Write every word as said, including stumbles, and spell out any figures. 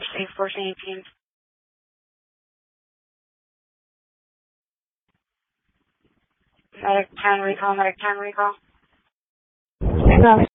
Receive fourteen eighteen. Medic ten recall, medic ten recall. No.